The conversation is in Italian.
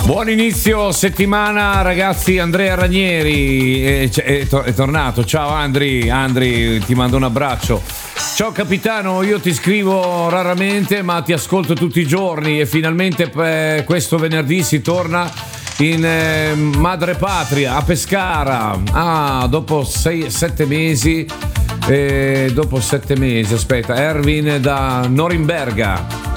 Buon inizio settimana ragazzi, Andrea Ranieri è tornato. Ciao Andri, ti mando un abbraccio. Ciao capitano, io ti scrivo raramente ma ti ascolto tutti i giorni e finalmente questo venerdì si torna in madre patria a Pescara. Dopo 7 mesi. Dopo 7 mesi, aspetta, Erwin da Norimberga.